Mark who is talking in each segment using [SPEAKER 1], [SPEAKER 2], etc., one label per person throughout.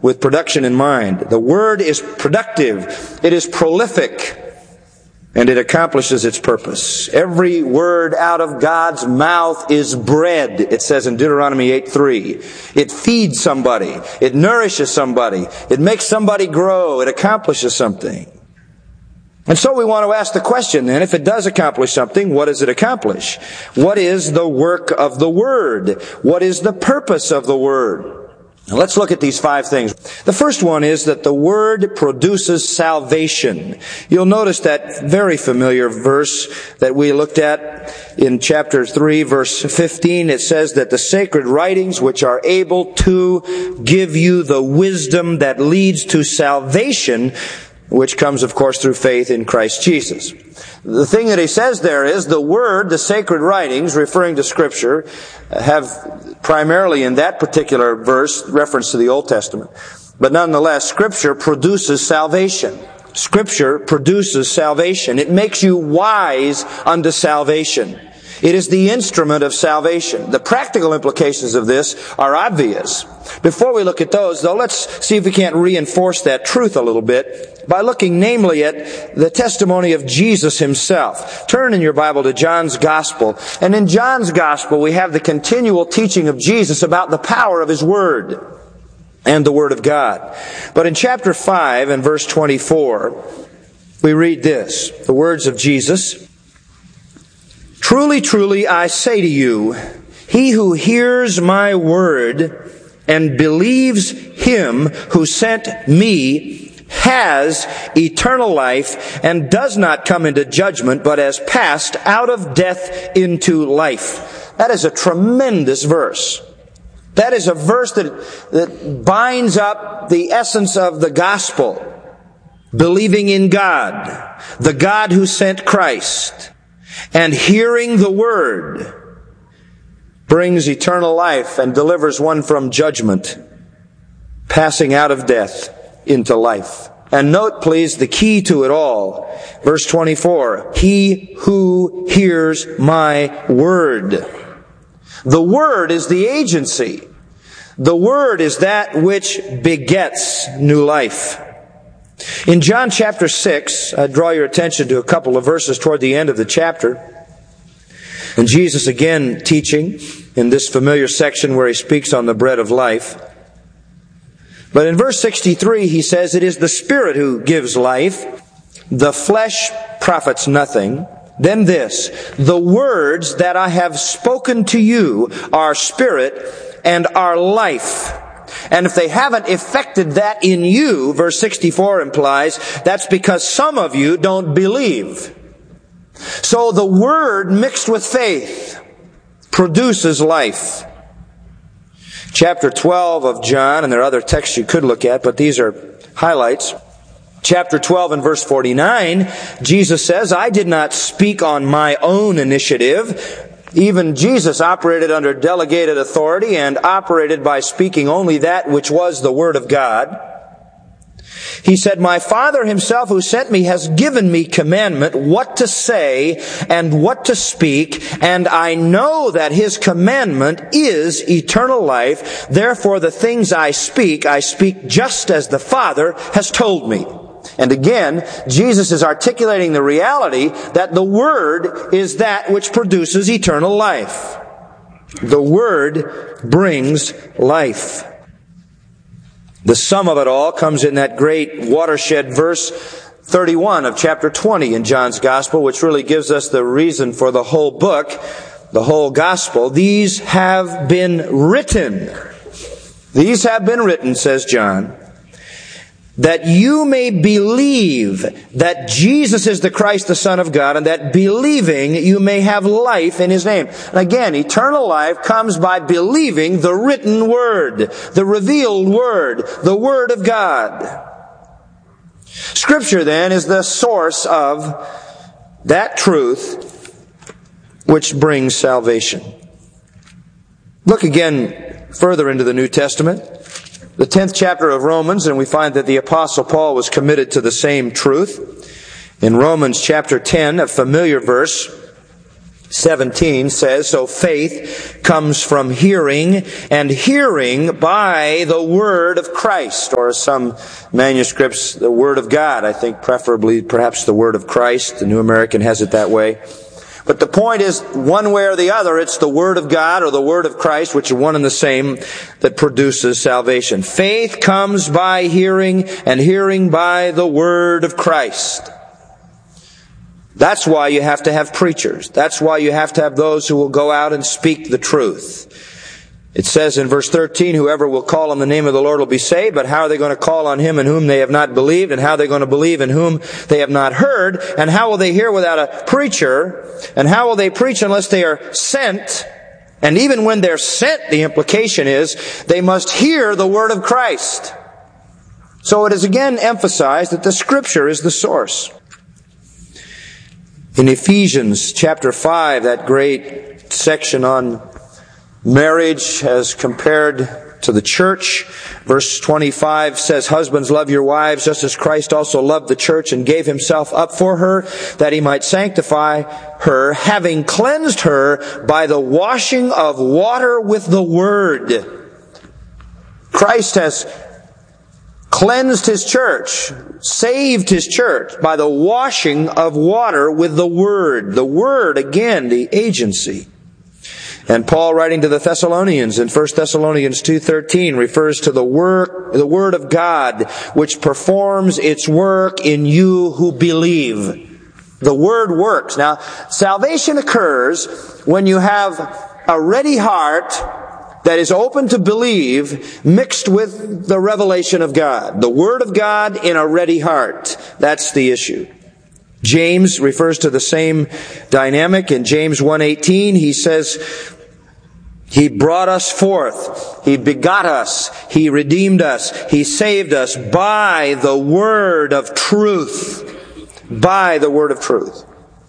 [SPEAKER 1] with production in mind. The Word is productive. It is prolific. And it accomplishes its purpose. Every word out of God's mouth is bread, it says in Deuteronomy 8:3. It feeds somebody. It nourishes somebody. It makes somebody grow. It accomplishes something. And so we want to ask the question then, if it does accomplish something, what does it accomplish? What is the work of the Word? What is the purpose of the Word? Now let's look at these 5 things. The first one is that the Word produces salvation. You'll notice that very familiar verse that we looked at in chapter 3, verse 15. It says that the sacred writings which are able to give you the wisdom that leads to salvation, which comes, of course, through faith in Christ Jesus. The thing that he says there is the Word, the sacred writings, referring to Scripture, have primarily in that particular verse reference to the Old Testament. But nonetheless, Scripture produces salvation. Scripture produces salvation. It makes you wise unto salvation. It is the instrument of salvation. The practical implications of this are obvious. Before we look at those, though, let's see if we can't reinforce that truth a little bit by looking namely at the testimony of Jesus himself. Turn in your Bible to John's Gospel. And in John's Gospel, we have the continual teaching of Jesus about the power of His Word and the Word of God. But in chapter 5 and verse 24, we read this, the words of Jesus. Truly, truly, I say to you, he who hears my word and believes him who sent me has eternal life and does not come into judgment, but has passed out of death into life. That is a tremendous verse. That is a verse that binds up the essence of the gospel. Believing in God, the God who sent Christ, and hearing the Word brings eternal life and delivers one from judgment, passing out of death into life. And note, please, the key to it all. Verse 24, he who hears my word. The Word is the agency. The Word is that which begets new life. In John chapter 6, I draw your attention to a couple of verses toward the end of the chapter. And Jesus again teaching in this familiar section where he speaks on the bread of life. But in verse 63 he says, it is the Spirit who gives life. The flesh profits nothing. Then this, the words that I have spoken to you are spirit and are life. And if they haven't effected that in you, verse 64 implies, that's because some of you don't believe. So the Word mixed with faith produces life. Chapter 12 of John, and there are other texts you could look at, but these are highlights. Chapter 12 and verse 49, Jesus says, I did not speak on my own initiative. Even Jesus operated under delegated authority and operated by speaking only that which was the Word of God. He said, my Father himself who sent me has given me commandment what to say and what to speak, and I know that his commandment is eternal life. Therefore the things I speak just as the Father has told me. And again, Jesus is articulating the reality that the Word is that which produces eternal life. The Word brings life. The sum of it all comes in that great watershed verse 31 of chapter 20 in John's Gospel, which really gives us the reason for the whole book, the whole Gospel. These have been written. These have been written, says John, that you may believe that Jesus is the Christ, the Son of God, and that believing you may have life in His name. And again, eternal life comes by believing the written Word, the revealed Word, the Word of God. Scripture, then, is the source of that truth which brings salvation. Look again further into the New Testament. The 10th chapter of Romans, and we find that the Apostle Paul was committed to the same truth. In Romans chapter 10, a familiar verse, 17 says, so faith comes from hearing, and hearing by the word of Christ. Or some manuscripts, the word of God. I think preferably perhaps the word of Christ. The New American has it that way. But the point is, one way or the other, it's the word of God or the word of Christ, which are one and the same, that produces salvation. Faith comes by hearing, and hearing by the word of Christ. That's why you have to have preachers. That's why you have to have those who will go out and speak the truth. It says in verse 13, whoever will call on the name of the Lord will be saved, but how are they going to call on Him in whom they have not believed? And how are they going to believe in whom they have not heard? And how will they hear without a preacher? And how will they preach unless they are sent? And even when they're sent, the implication is they must hear the word of Christ. So it is again emphasized that the Scripture is the source. In Ephesians chapter 5, that great section on marriage as compared to the church, verse 25 says, husbands, love your wives just as Christ also loved the church and gave Himself up for her, that He might sanctify her, having cleansed her by the washing of water with the Word. Christ has cleansed His church, saved His church by the washing of water with the Word. The Word, again, the agency. And Paul, writing to the Thessalonians in 1 Thessalonians 2:13, refers to the Word of God, which performs its work in you who believe. The Word works. Now, salvation occurs when you have a ready heart that is open to believe, mixed with the revelation of God. The Word of God in a ready heart. That's the issue. James refers to the same dynamic. In James 1:18, he says, He brought us forth. He begot us. He redeemed us. He saved us by the word of truth. By the word of truth.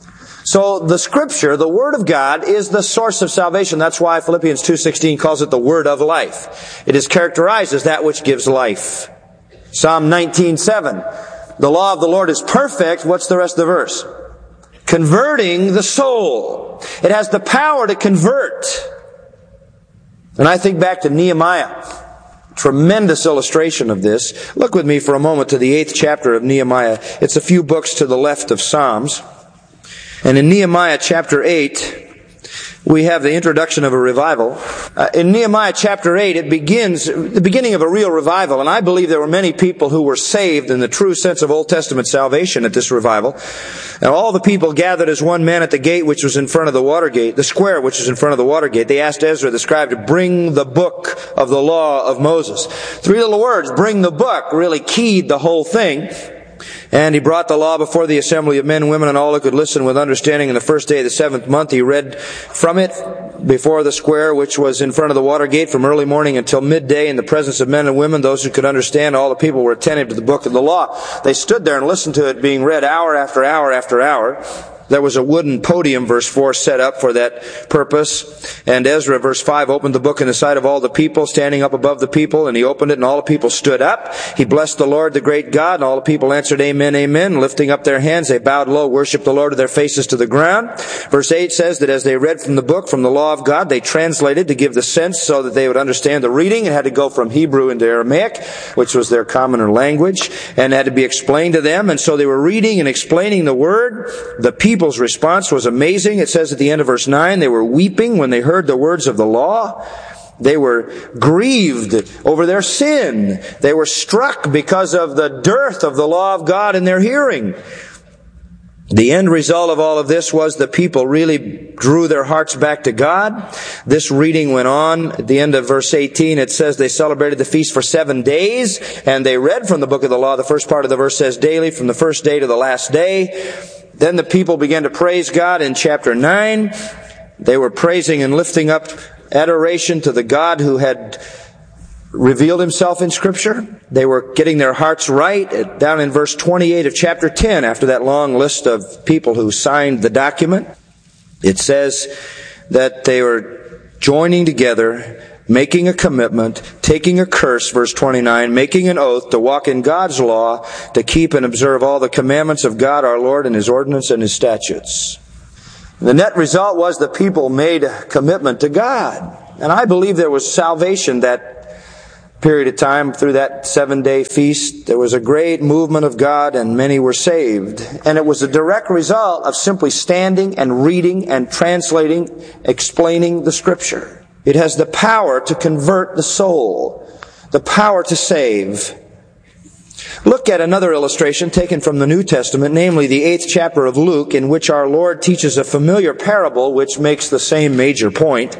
[SPEAKER 1] So the Scripture, the Word of God, is the source of salvation. That's why Philippians 2:16 calls it the Word of life. It is characterized as that which gives life. Psalm 19:7, the law of the Lord is perfect. What's the rest of the verse? Converting the soul. It has the power to convert. And I think back to Nehemiah. Tremendous illustration of this. Look with me for a moment to the 8th chapter of Nehemiah. It's a few books to the left of Psalms. And in Nehemiah chapter 8, we have the introduction of a revival. In Nehemiah chapter 8, it begins, the beginning of a real revival. And I believe there were many people who were saved in the true sense of Old Testament salvation at this revival. And all the people gathered as one man at the gate which was in front of the water gate, the square which was in front of the water gate. They asked Ezra the scribe to bring the book of the law of Moses. Three little words, bring the book, really keyed the whole thing. And he brought the law before the assembly of men, women, and all who could listen with understanding. In the first day of the 7th month, he read from it before the square, which was in front of the water gate, from early morning until midday, in the presence of men and women, those who could understand. All the people were attentive to the book of the law. They stood there and listened to it being read hour after hour after hour. There was a wooden podium, verse 4, set up for that purpose. And Ezra, verse 5, opened the book in the sight of all the people, standing up above the people. And he opened it, and all the people stood up. He blessed the Lord, the great God. And all the people answered, Amen, Amen. Lifting up their hands, they bowed low, worshiped the Lord with their faces to the ground. Verse 8 says that as they read from the book, from the law of God, they translated to give the sense so that they would understand the reading. It had to go from Hebrew into Aramaic, which was their commoner language, and had to be explained to them. And so they were reading and explaining the word. The people's response was amazing. It says at the end of verse 9, they were weeping when they heard the words of the law. They were grieved over their sin. They were struck because of the dearth of the law of God in their hearing. The end result of all of this was the people really drew their hearts back to God. This reading went on. At the end of verse 18, it says they celebrated the feast for 7 days, and they read from the book of the law. The first part of the verse says daily, from the first day to the last day. Then the people began to praise God in chapter 9. They were praising and lifting up adoration to the God who had revealed Himself in Scripture. They were getting their hearts right. Down in verse 28 of chapter 10, after that long list of people who signed the document, it says that they were joining together, making a commitment, taking a curse, verse 29, making an oath to walk in God's law, to keep and observe all the commandments of God our Lord and His ordinance and His statutes. The net result was the people made a commitment to God. And I believe there was salvation that period of time through that 7-day feast. There was a great movement of God and many were saved. And it was a direct result of simply standing and reading and translating, explaining the Scripture. It has the power to convert the soul, the power to save. Look at another illustration taken from the New Testament, namely the 8th chapter of Luke, in which our Lord teaches a familiar parable which makes the same major point.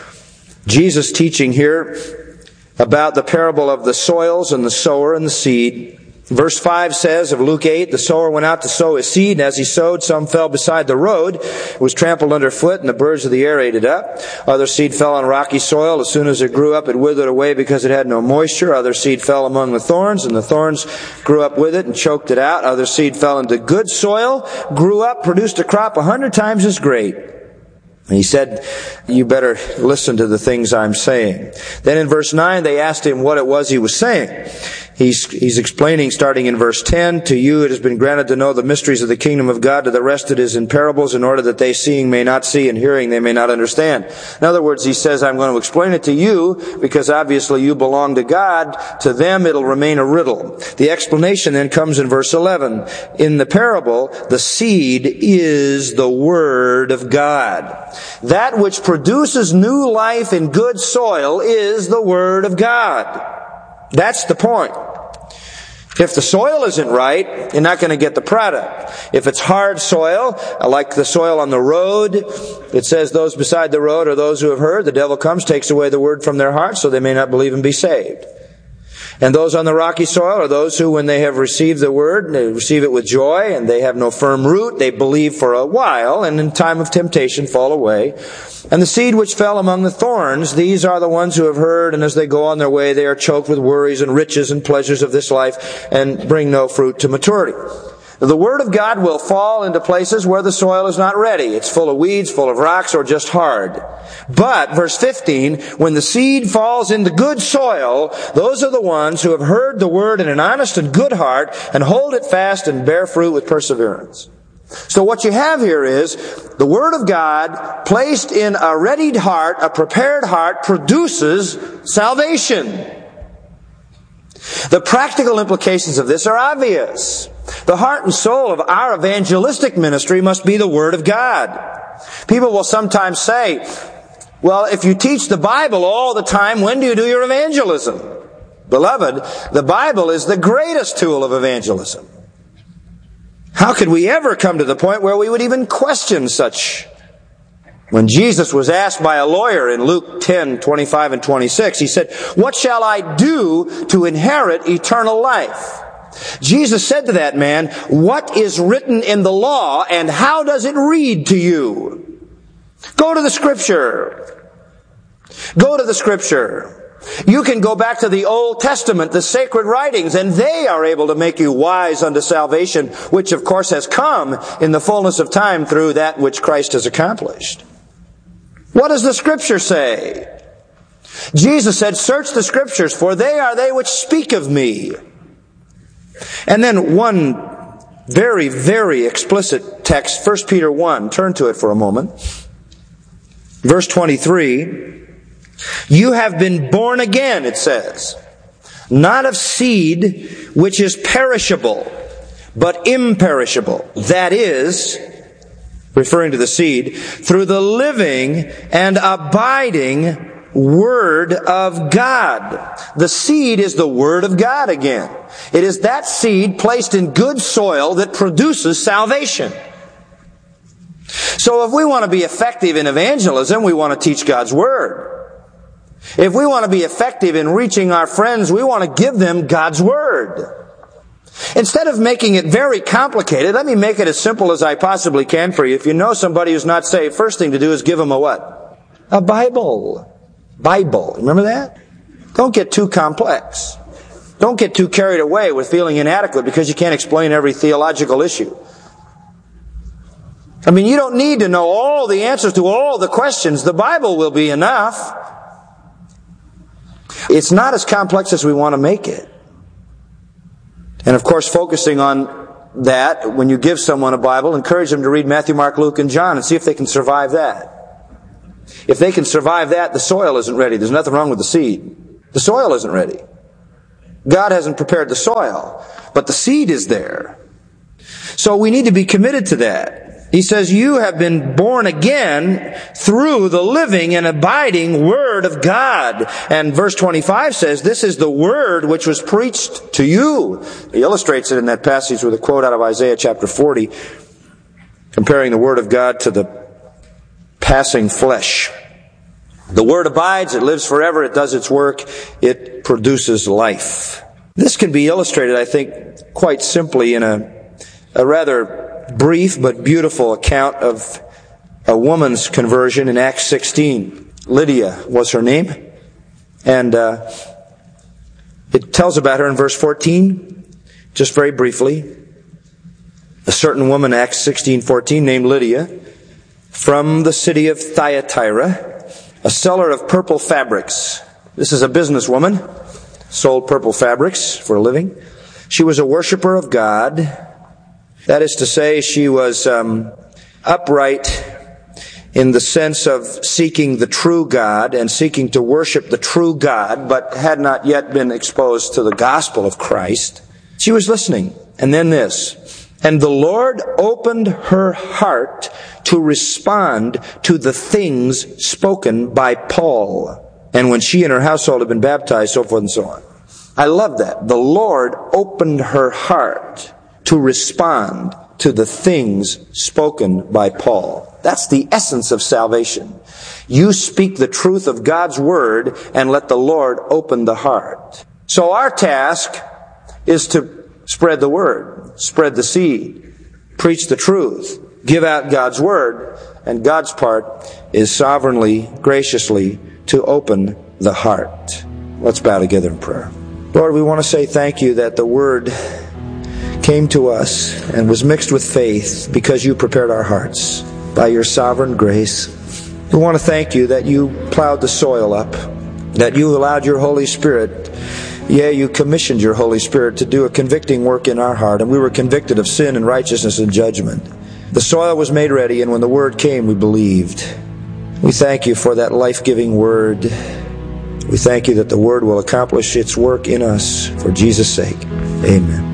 [SPEAKER 1] Jesus teaching here about the parable of the soils and the sower and the seed. Verse 5 says of Luke 8, the sower went out to sow his seed, and as he sowed, some fell beside the road. It was trampled underfoot, and the birds of the air ate it up. Other seed fell on rocky soil. As soon as it grew up, it withered away because it had no moisture. Other seed fell among the thorns, and the thorns grew up with it and choked it out. Other seed fell into good soil, grew up, produced a crop 100 times as great. And he said, you better listen to the things I'm saying. Then in verse 9, they asked him what it was he was saying. He's explaining, starting in verse 10, to you it has been granted to know the mysteries of the kingdom of God. To the rest it is in parables, in order that they seeing may not see, and hearing they may not understand. In other words, he says, I'm going to explain it to you, because obviously you belong to God. To them it'll remain a riddle. The explanation then comes in verse 11. In the parable, the seed is the Word of God. That which produces new life in good soil is the Word of God. That's the point. If the soil isn't right, you're not going to get the product. If it's hard soil, like the soil on the road, it says those beside the road are those who have heard. The devil comes, takes away the word from their hearts, so they may not believe and be saved. And those on the rocky soil are those who, when they have received the word, they receive it with joy, and they have no firm root. They believe for a while, and in time of temptation fall away. And the seed which fell among the thorns, these are the ones who have heard, and as they go on their way, they are choked with worries and riches and pleasures of this life, and bring no fruit to maturity. The Word of God will fall into places where the soil is not ready. It's full of weeds, full of rocks, or just hard. But, verse 15, when the seed falls into good soil, those are the ones who have heard the Word in an honest and good heart, and hold it fast and bear fruit with perseverance. So what you have here is the Word of God placed in a readied heart, a prepared heart, produces salvation. The practical implications of this are obvious. The heart and soul of our evangelistic ministry must be the Word of God. People will sometimes say, well, if you teach the Bible all the time, when do you do your evangelism? Beloved, the Bible is the greatest tool of evangelism. How could we ever come to the point where we would even question such? When Jesus was asked by a lawyer in Luke 10:25 and 26, he said, what shall I do to inherit eternal life? Jesus said to that man, what is written in the law and how does it read to you? Go to the Scripture. Go to the Scripture. You can go back to the Old Testament, the sacred writings, and they are able to make you wise unto salvation, which of course has come in the fullness of time through that which Christ has accomplished. What does the Scripture say? Jesus said, search the Scriptures, for they are they which speak of me. And then one very, very explicit text, 1 Peter 1. Turn to it for a moment. Verse 23. You have been born again, it says, not of seed which is perishable, but imperishable. That is, referring to the seed, through the living and abiding Word of God. The seed is the Word of God again. It is that seed placed in good soil that produces salvation. So if we want to be effective in evangelism, we want to teach God's Word. If we want to be effective in reaching our friends, we want to give them God's Word. Instead of making it very complicated, let me make it as simple as I possibly can for you. If you know somebody who's not saved, first thing to do is give them a what? A Bible. Bible. Remember that? Don't get too complex. Don't get too carried away with feeling inadequate because you can't explain every theological issue. I mean, you don't need to know all the answers to all the questions. The Bible will be enough. It's not as complex as we want to make it. And of course, focusing on that when you give someone a Bible, encourage them to read Matthew, Mark, Luke, and John and see if they can survive that. If they can survive that, the soil isn't ready. There's nothing wrong with the seed. The soil isn't ready. God hasn't prepared the soil, but the seed is there. So we need to be committed to that. He says, you have been born again through the living and abiding Word of God. And verse 25 says, this is the Word which was preached to you. He illustrates it in that passage with a quote out of Isaiah chapter 40, comparing the Word of God to the passing flesh. The Word abides, it lives forever, it does its work, it produces life. This can be illustrated, I think, quite simply in a rather brief but beautiful account of a woman's conversion in Acts 16. Lydia was her name. And it tells about her in verse 14, just very briefly. A certain woman, Acts 16:14, named Lydia, from the city of Thyatira, a seller of purple fabrics. This is a businesswoman, sold purple fabrics for a living. She was a worshiper of God. That is to say, she was upright in the sense of seeking the true God and seeking to worship the true God, but had not yet been exposed to the gospel of Christ. She was listening. And then this, and the Lord opened her heart to respond to the things spoken by Paul. And when she and her household had been baptized, so forth and so on. I love that. The Lord opened her heart to respond to the things spoken by Paul. That's the essence of salvation. You speak the truth of God's Word and let the Lord open the heart. So our task is to spread the Word, spread the seed, preach the truth, give out God's Word, and God's part is sovereignly, graciously to open the heart. Let's bow together in prayer. Lord, we want to say thank you that the Word came to us and was mixed with faith because you prepared our hearts by your sovereign grace. We want to thank you that you plowed the soil up, that you allowed your Holy Spirit, you commissioned your Holy Spirit to do a convicting work in our heart, and we were convicted of sin and righteousness and judgment. The soil was made ready, and when the Word came, we believed. We thank you for that life-giving Word. We thank you that the Word will accomplish its work in us for Jesus' sake. Amen.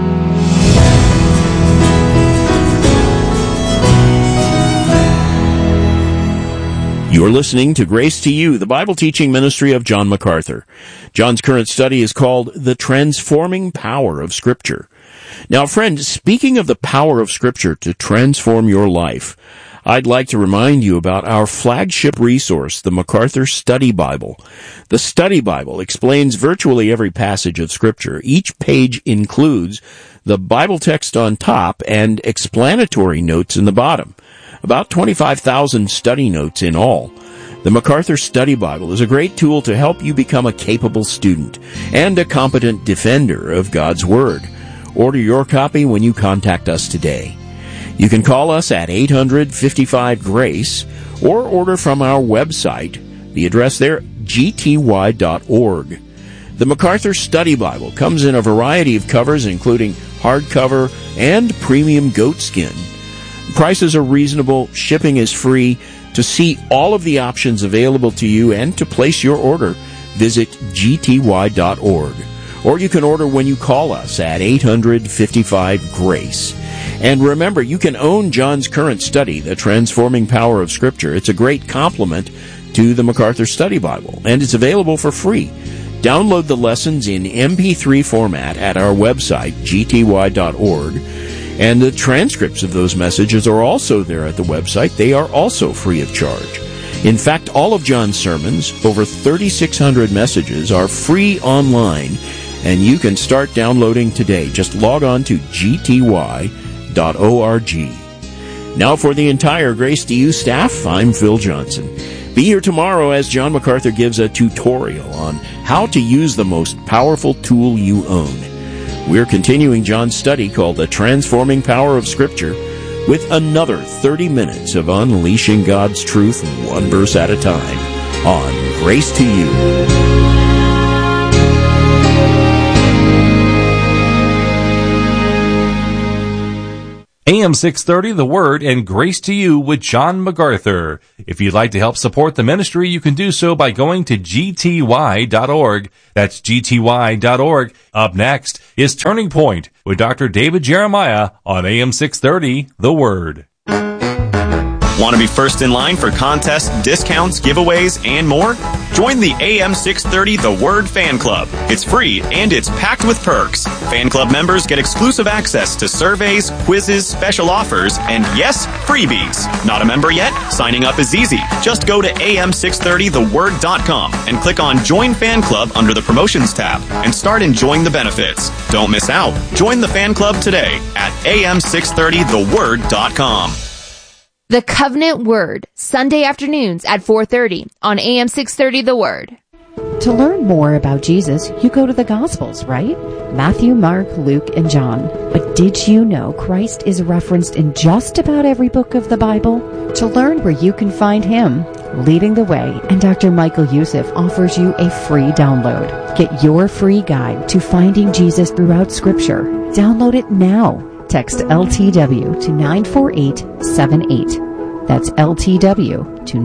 [SPEAKER 2] You're listening to Grace to You, the Bible teaching ministry of John MacArthur. John's current study is called The Transforming Power of Scripture. Now, friend, speaking of the power of Scripture to transform your life, I'd like to remind you about our flagship resource, the MacArthur Study Bible. The Study Bible explains virtually every passage of Scripture. Each page includes the Bible text on top and explanatory notes in the bottom. About 25,000 study notes in all. The MacArthur Study Bible is a great tool to help you become a capable student and a competent defender of God's Word. Order your copy when you contact us today. You can call us at 855-GRACE or order from our website. The address there, gty.org. The MacArthur Study Bible comes in a variety of covers, including hardcover and premium goatskin. Prices are reasonable, shipping is free. To see all of the options available to you and to place your order, visit gty.org. Or you can order when you call us at 855-GRACE. And remember, you can own John's current study, The Transforming Power of Scripture. It's a great complement to the MacArthur Study Bible, and it's available for free. Download the lessons in MP3 format at our website, gty.org. And the transcripts of those messages are also there at the website. They are also free of charge. In fact, all of John's sermons, over 3,600 messages, are free online, and you can start downloading today. Just log on to gty.org. Now for the entire Grace to You staff, I'm Phil Johnson. Be here tomorrow as John MacArthur gives a tutorial on how to use the most powerful tool you own. We're continuing John's study called The Transforming Power of Scripture with another 30 minutes of unleashing God's truth one verse at a time on Grace to You.
[SPEAKER 3] AM 630, The Word, and Grace to You with John MacArthur. If you'd like to help support the ministry, you can do so by going to gty.org. That's gty.org. Up next is Turning Point with Dr. David Jeremiah on AM 630, The Word.
[SPEAKER 4] Want to be first in line for contests, discounts, giveaways, and more? Join the AM 630 The Word Fan Club. It's free and it's packed with perks. Fan club members get exclusive access to surveys, quizzes, special offers, and yes, freebies. Not a member yet? Signing up is easy. Just go to am630theword.com and click on Join Fan Club under the Promotions tab and start enjoying the benefits. Don't miss out. Join the fan club today at am630theword.com.
[SPEAKER 5] The Covenant Word, Sunday afternoons at 4:30 on AM 630 The Word.
[SPEAKER 6] To learn more about Jesus, you go to the Gospels, right? Matthew, Mark, Luke, and John. But did you know Christ is referenced in just about every book of the Bible? To learn where you can find Him, Leading the Way, and Dr. Michael Youssef offers you a free download. Get your free guide to finding Jesus throughout Scripture. Download it now. Text LTW to 94878. That's LTW to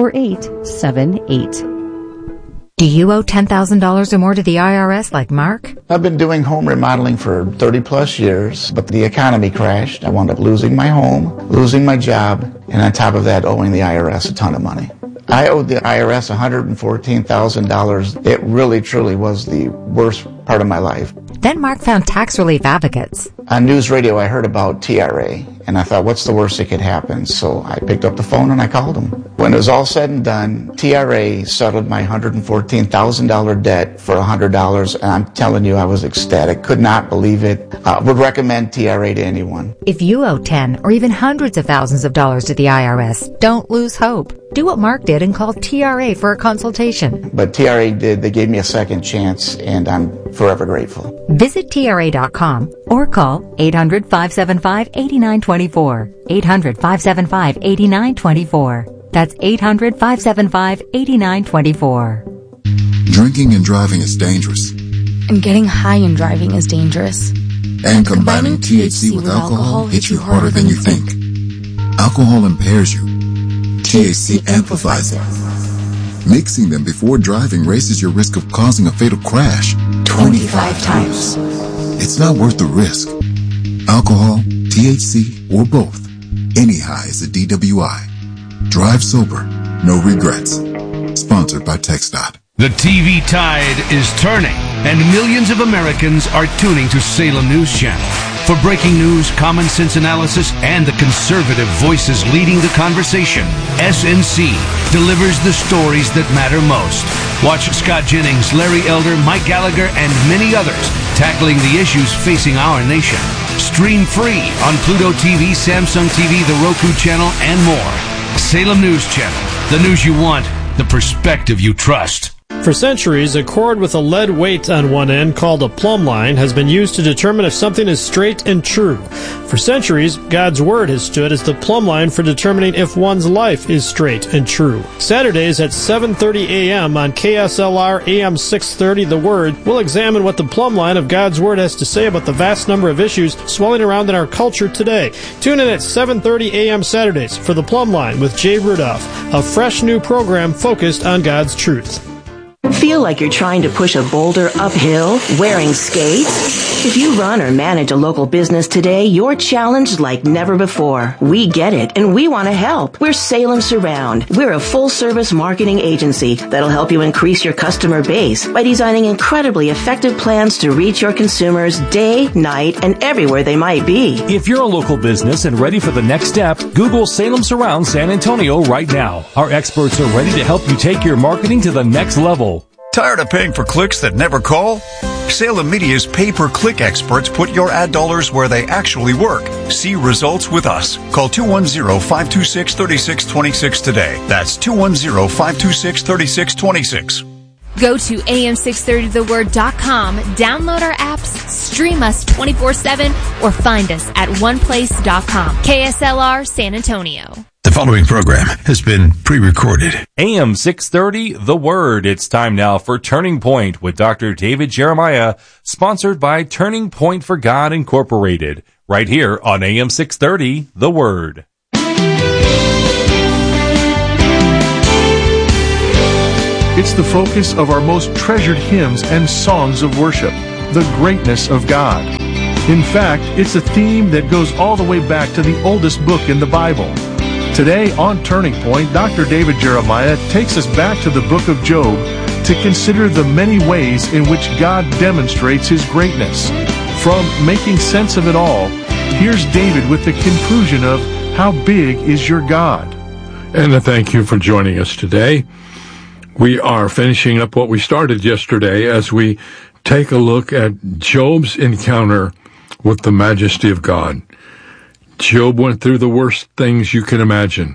[SPEAKER 6] 94878.
[SPEAKER 7] Do you owe $10,000 or more to the IRS like Mark?
[SPEAKER 8] I've been doing home remodeling for 30 plus years, but the economy crashed. I wound up losing my home, losing my job, and on top of that, owing the IRS a ton of money. I owed the IRS $114,000. It really, truly was the worst part of my life.
[SPEAKER 7] Then Mark found tax relief advocates.
[SPEAKER 8] On news radio, I heard about TRA, and I thought, what's the worst that could happen? So I picked up the phone and I called them. When it was all said and done, TRA settled my $114,000 debt for $100, and I'm telling you, I was ecstatic. Could not believe it. Would recommend TRA to anyone.
[SPEAKER 7] If you owe 10 or even hundreds of thousands of dollars to the IRS, don't lose hope. Do what Mark did and call TRA for a consultation.
[SPEAKER 8] But TRA did. They gave me a second chance, and I'm forever grateful.
[SPEAKER 7] Visit TRA.com or call 800-575-8924. 800-575-8924. That's 800-575-8924.
[SPEAKER 9] Drinking and driving is dangerous.
[SPEAKER 10] And getting high and driving is dangerous.
[SPEAKER 9] And combining THC with alcohol hits you harder than you think. Alcohol impairs you. THC amplifies it. Mixing them before driving raises your risk of causing a fatal crash
[SPEAKER 10] 25 times.
[SPEAKER 9] It's not worth the risk. Alcohol, THC, or both. Any high is a DWI. Drive sober, no regrets. Sponsored by TxDOT.
[SPEAKER 11] The TV tide is turning, and millions of Americans are tuning to Salem News Channel. For breaking news, common sense analysis, and the conservative voices leading the conversation, SNC delivers the stories that matter most. Watch Scott Jennings, Larry Elder, Mike Gallagher, and many others tackling the issues facing our nation. Stream free on Pluto TV, Samsung TV, the Roku channel, and more. Salem News Channel. The news you want, the perspective you trust.
[SPEAKER 12] For centuries, a cord with a lead weight on one end called a plumb line has been used to determine if something is straight and true. For centuries, God's Word has stood as the plumb line for determining if one's life is straight and true. Saturdays at 7:30 a.m. on KSLR AM 630 The Word, we'll examine what the plumb line of God's Word has to say about the vast number of issues swelling around in our culture today. Tune in at 7:30 a.m. Saturdays for the Plumb Line with Jay Rudolph, a fresh new program focused on God's truth.
[SPEAKER 13] Feel like you're trying to push a boulder uphill wearing skates? If you run or manage a local business today, you're challenged like never before. We get it, and we want to help. We're Salem Surround. We're a full-service marketing agency that'll help you increase your customer base by designing incredibly effective plans to reach your consumers day, night, and everywhere they might be.
[SPEAKER 3] If you're a local business and ready for the next step, Google Salem Surround San Antonio right now. Our experts are ready to help you take your marketing to the next level.
[SPEAKER 14] Tired of paying for clicks that never call? Salem Media's pay-per-click experts put your ad dollars where they actually work. See results with us. Call 210-526-3626 today. That's 210-526-3626.
[SPEAKER 5] Go to am630theword.com, download our apps, stream us 24/7, or find us at oneplace.com. KSLR San Antonio.
[SPEAKER 11] The following program has been pre-recorded.
[SPEAKER 3] AM 630, The Word. It's time now for Turning Point with Dr. David Jeremiah, sponsored by Turning Point for God Incorporated. right here on AM 630, The Word.
[SPEAKER 15] It's the focus of our most treasured hymns and songs of worship, the greatness of God. In fact, it's a theme that goes all the way back to the oldest book in the Bible. Today on Turning Point, Dr. David Jeremiah takes us back to the book of Job to consider the many ways in which God demonstrates His greatness. From making sense of it all, here's David with the conclusion of How Big Is Your God?
[SPEAKER 16] And thank you for joining us today. We are finishing up what we started yesterday as we take a look at Job's encounter with the majesty of God. Job went through the worst things you can imagine.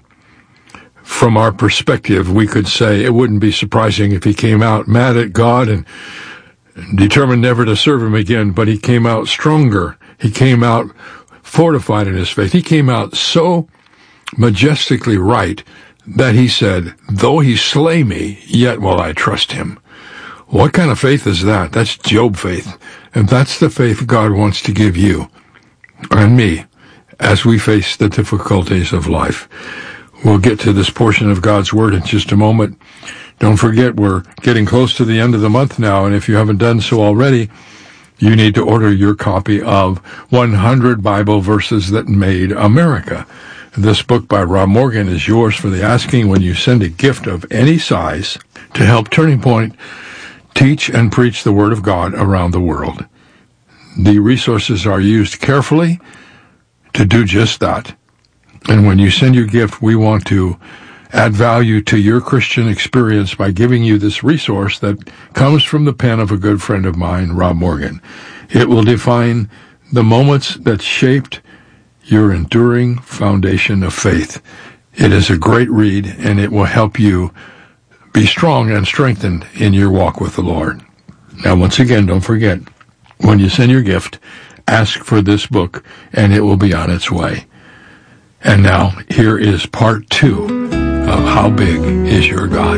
[SPEAKER 16] From our perspective, we could say it wouldn't be surprising if he came out mad at God and determined never to serve him again, but he came out stronger. He came out fortified in his faith. He came out so majestically right that he said, though he slay me, yet will I trust him. What kind of faith is that? That's Job faith. And that's the faith God wants to give you and me as we face the difficulties of life. We'll get to this portion of God's Word in just a moment. Don't forget, we're getting close to the end of the month now, and if you haven't done so already, you need to order your copy of 100 Bible Verses That Made America. This book by Rob Morgan is yours for the asking when you send a gift of any size to help Turning Point teach and preach the Word of God around the world. The resources are used carefully to do just that. And when you send your gift, we want to add value to your Christian experience by giving you this resource that comes from the pen of a good friend of mine, Rob Morgan. It will define the moments that shaped your enduring foundation of faith. It is a great read, and it will help you be strong and strengthened in your walk with the Lord. Now, once again, don't forget, when you send your gift, ask for this book, and it will be on its way. And now, here is part 2 of How Big Is Your God?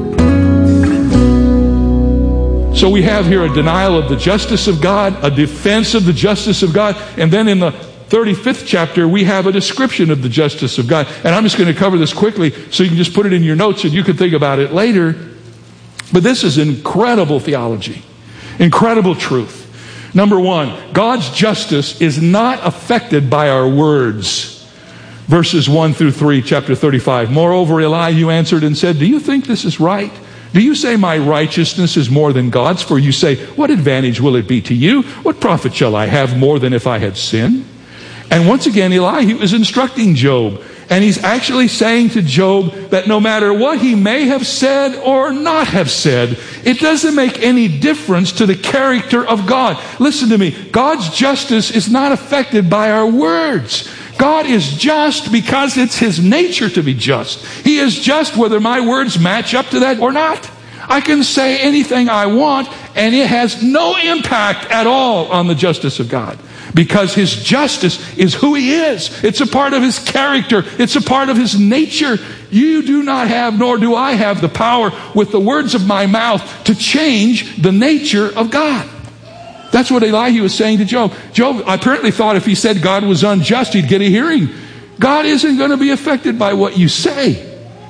[SPEAKER 17] So we have here a denial of the justice of God, a defense of the justice of God, and then in the 35th chapter, we have a description of the justice of God. And I'm just going to cover this quickly so you can just put it in your notes and you can think about it later. But this is incredible theology, incredible truth. Number one, God's justice is not affected by our words. Verses 1 through 3, chapter 35. Moreover, Elihu answered and said, do you think this is right? Do you say my righteousness is more than God's? For you say, what advantage will it be to you? What profit shall I have more than if I had sinned? And once again, Elihu is instructing Job. And he's actually saying to Job that no matter what he may have said or not have said, it doesn't make any difference to the character of God. Listen to me. God's justice is not affected by our words. God is just because it's His nature to be just. He is just whether my words match up to that or not. I can say anything I want, and it has no impact at all on the justice of God. Because His justice is who He is. It's a part of His character. It's a part of His nature. You do not have, nor do I have, the power with the words of my mouth to change the nature of God. That's what Elihu was saying to Job. Job apparently thought if he said God was unjust, he'd get a hearing. God isn't going to be affected by what you say.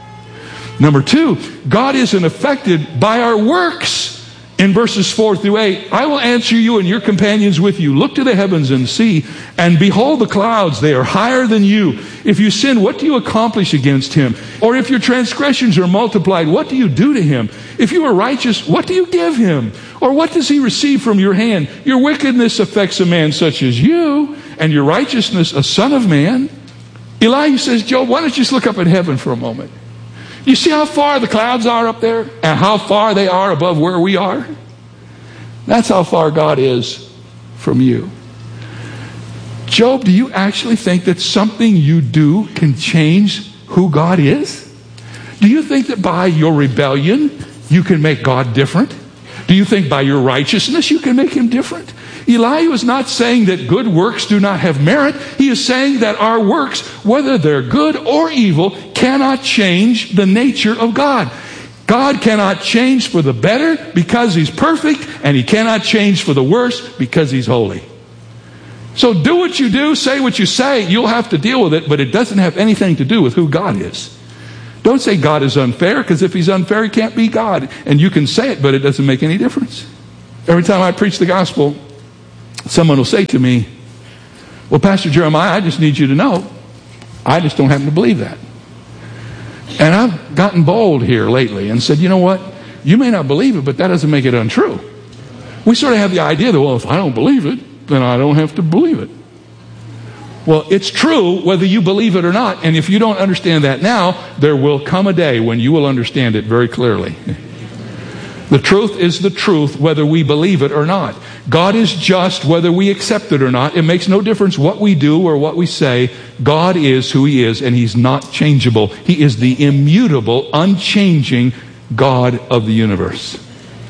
[SPEAKER 17] Number two, God isn't affected by our works. In verses 4 through 8, I will answer you and your companions with you. Look to the heavens and see, and behold the clouds, they are higher than you. If you sin, what do you accomplish against him? Or if your transgressions are multiplied, what do you do to him? If you are righteous, what do you give him? Or what does he receive from your hand? Your wickedness affects a man such as you, and your righteousness a son of man. Elihu says, Job, why don't you just look up at heaven for a moment? You see how far the clouds are up there and how far they are above where we are? That's how far God is from you. Job, do you actually think that something you do can change who God is? Do you think that by your rebellion you can make God different? Do you think by your righteousness you can make him different? Elihu is not saying that good works do not have merit. He is saying that our works, whether they're good or evil, cannot change the nature of God. God cannot change for the better because he's perfect, and he cannot change for the worse because he's holy. So do what you do, say what you say. You'll have to deal with it, but it doesn't have anything to do with who God is. Don't say God is unfair, because if he's unfair, he can't be God. And you can say it, but it doesn't make any difference. Every time I preach the gospel, someone will say to me, well, Pastor Jeremiah, I just need you to know, I just don't happen to believe that. And I've gotten bold here lately and said, you know what? You may not believe it, but that doesn't make it untrue. We sort of have the idea that, well, if I don't believe it, then I don't have to believe it. Well, it's true whether you believe it or not. And if you don't understand that now, there will come a day when you will understand it very clearly. The truth is the truth whether we believe it or not. God is just whether we accept it or not. It makes no difference what we do or what we say. God is who he is, and he's not changeable. He is the immutable, unchanging God of the universe.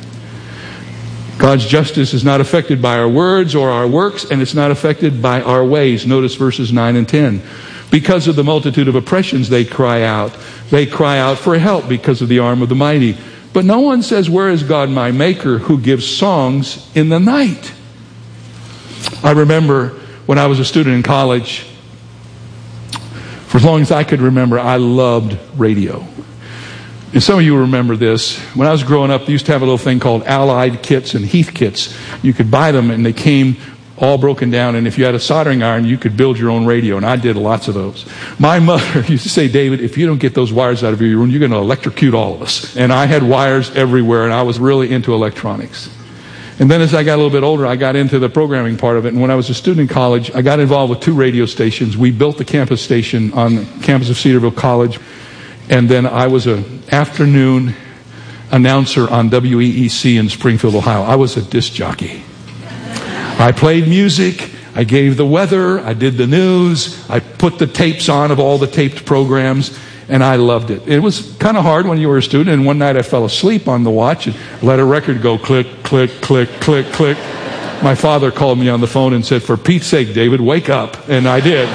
[SPEAKER 17] God's justice is not affected by our words or our works, and it's not affected by our ways. Notice verses 9 and 10. Because of the multitude of oppressions, they cry out. They cry out for help because of the arm of the mighty. But no one says, where is God my maker, who gives songs in the night? I remember when I was a student in college, for as long as I could remember, I loved radio. And some of you remember this. When I was growing up, they used to have a little thing called Allied kits and Heath kits. You could buy them, and they came all broken down. And if you had a soldering iron, you could build your own radio. And I did lots of those. My mother used to say, David, if you don't get those wires out of your room, you're going to electrocute all of us. And I had wires everywhere, and I was really into electronics. And then as I got a little bit older, I got into the programming part of it. And when I was a student in college, I got involved with 2 radio stations. We built the campus station on the campus of Cedarville College. And then I was an afternoon announcer on WEEC in Springfield, Ohio. I was a disc jockey. I played music. I gave the weather. I did the news. I put the tapes on of all the taped programs, and I loved it. It was kind of hard when you were a student, and one night I fell asleep on the watch and let a record go click, click, click, click, click. My father called me on the phone and said, for Pete's sake, David, wake up. And I did.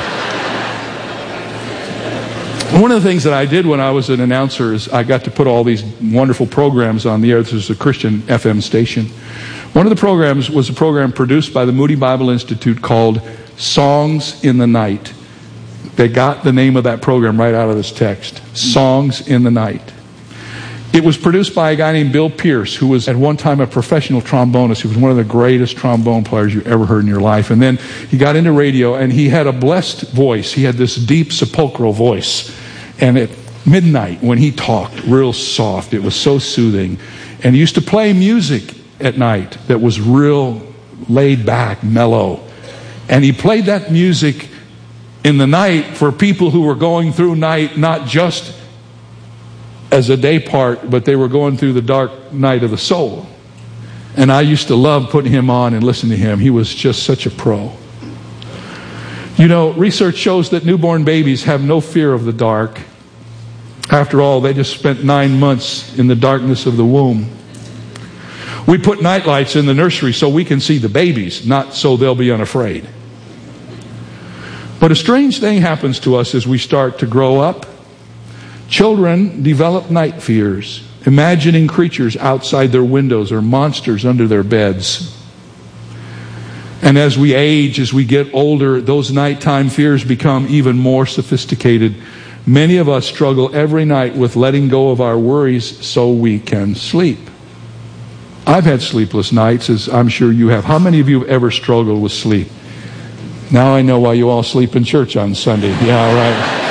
[SPEAKER 17] One of the things that I did when I was an announcer is I got to put all these wonderful programs on the air. This is a Christian FM station. One of the programs was a program produced by the Moody Bible Institute called Songs in the Night. They got the name of that program right out of this text. Songs in the Night. It was produced by a guy named Bill Pierce, who was at one time a professional trombonist. He was one of the greatest trombone players you ever heard in your life. And then he got into radio, and he had a blessed voice. He had this deep sepulchral voice. And at midnight, when he talked, real soft, it was so soothing. And he used to play music at night that was real laid back, mellow. And he played that music in the night for people who were going through night, not just as a day part, but they were going through the dark night of the soul. And I used to love putting him on and listening to him. He was just such a pro. You know, research shows that newborn babies have no fear of the dark. After all, they just spent 9 months in the darkness of the womb. We put night lights in the nursery so we can see the babies, not so they'll be unafraid. But a strange thing happens to us as we start to grow up. Children develop night fears, imagining creatures outside their windows or monsters under their beds. And as we age, as we get older, those nighttime fears become even more sophisticated. Many of us struggle every night with letting go of our worries so we can sleep. I've had sleepless nights, as I'm sure you have. How many of you have ever struggled with sleep? Now I know why you all sleep in church on Sunday. Yeah, right.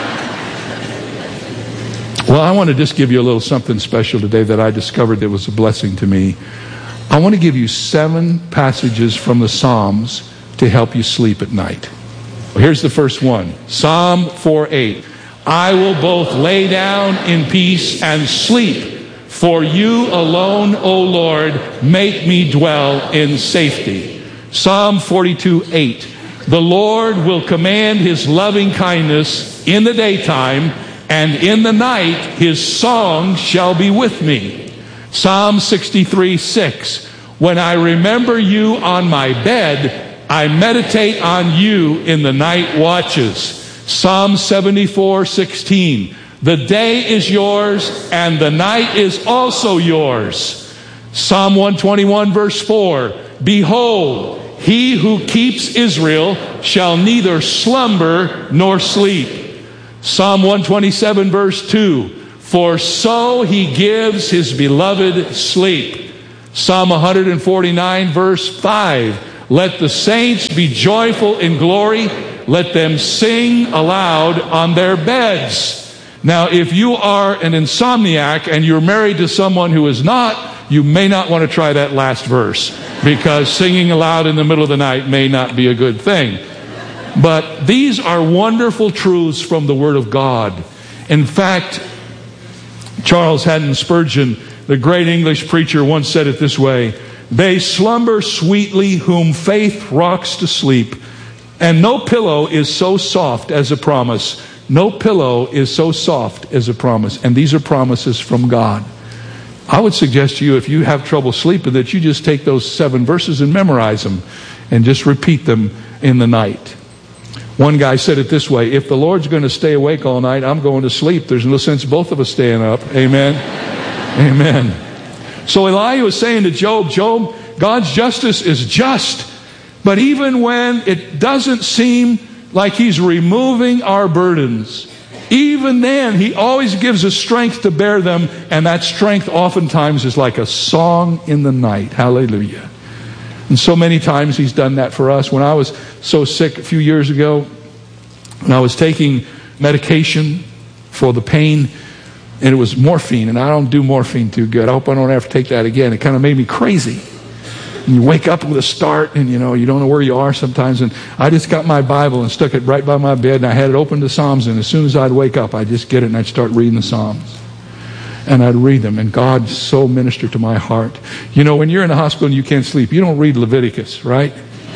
[SPEAKER 17] Well, I want to just give you a little something special today that I discovered that was a blessing to me. I want to give you 7 passages from the Psalms to help you sleep at night. Well, here's the first one. Psalm 4:8. I will both lay down in peace and sleep. For you alone, O Lord, make me dwell in safety. Psalm 42:8. The Lord will command his loving kindness in the daytime, and in the night his song shall be with me. Psalm 63:6. When I remember you on my bed, I meditate on you in the night watches. Psalm 74:16. The day is yours and the night is also yours. Psalm 121 verse 4. Behold, He who keeps Israel shall neither slumber nor sleep. Psalm 127 verse 2. For so he gives his beloved sleep. Psalm 149 verse 5. Let the saints be joyful in glory. Let them sing aloud on their beds. Now, if you are an insomniac and you're married to someone who is not, you may not want to try that last verse, because singing aloud in the middle of the night may not be a good thing. But these are wonderful truths from the Word of God. In fact, Charles Haddon Spurgeon, the great English preacher, once said it this way: they slumber sweetly whom faith rocks to sleep, and no pillow is so soft as a promise. No pillow is so soft as a promise. And these are promises from God. I would suggest to you, if you have trouble sleeping, that you just take those 7 verses and memorize them and just repeat them in the night. One guy said it this way: if the Lord's going to stay awake all night, I'm going to sleep. There's no sense both of us staying up. Amen. Amen. So Elihu was saying to Job, Job, God's justice is just, but even when it doesn't seem like he's removing our burdens, even then he always gives us strength to bear them, and that strength oftentimes is like a song in the night. Hallelujah. And so many times he's done that for us. When I was so sick a few years ago, and I was taking medication for the pain, and it was morphine, and I don't do morphine too good. I hope I don't have to take that again. It kind of made me crazy. And you wake up with a start, and you don't know where you are sometimes. And I just got my Bible and stuck it right by my bed, and I had it open to Psalms. And as soon as I'd wake up, I'd just get it and I'd start reading the Psalms. And I'd read them, and God so ministered to my heart. When you're in the hospital and you can't sleep, you don't read Leviticus, right?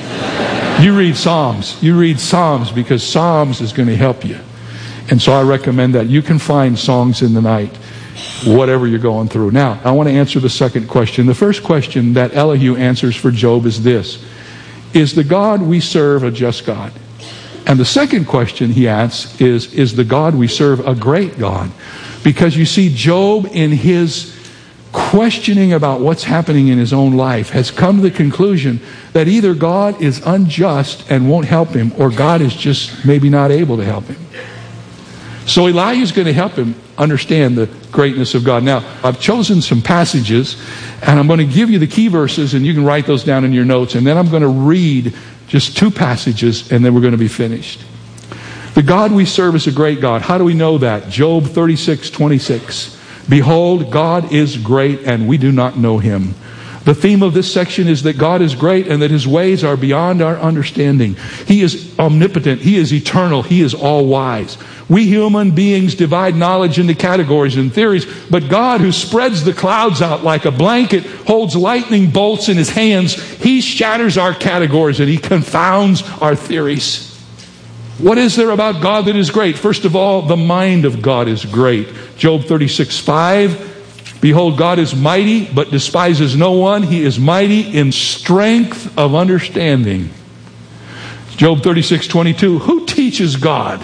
[SPEAKER 17] You read Psalms. You read Psalms, because Psalms is going to help you. And so I recommend that. You can find songs in the night, whatever you're going through. Now, I want to answer the second question. The first question that Elihu answers for Job is this: is the God we serve a just God? And the second question he asks is the God we serve a great God? Because you see, Job, in his questioning about what's happening in his own life, has come to the conclusion that either God is unjust and won't help him, or God is just maybe not able to help him. So Elihu is going to help him understand the greatness of God. Now, I've chosen some passages, and I'm going to give you the key verses, and you can write those down in your notes. And then I'm going to read just 2 passages, and then we're going to be finished. The God we serve is a great God. How do we know that? Job 36:26. Behold, God is great, and we do not know him. The theme of this section is that God is great and that his ways are beyond our understanding. He is omnipotent. He is eternal. He is all-wise. We human beings divide knowledge into categories and theories, but God, who spreads the clouds out like a blanket, holds lightning bolts in his hands. He shatters our categories and he confounds our theories. What is there about God that is great? First of all, the mind of God is great. Job 36:5. Behold, God is mighty, but despises no one. He is mighty in strength of understanding. Job 36:22. Who teaches God?